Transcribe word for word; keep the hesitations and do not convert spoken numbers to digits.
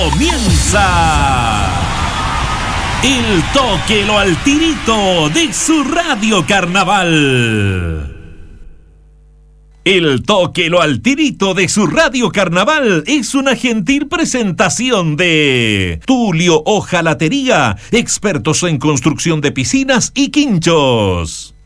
Comienza el toque lo al tirito de su Radio Carnaval. El toque lo al tirito de su Radio Carnaval es una gentil presentación de Tulio Hojalatería, expertos en construcción de piscinas y quinchos.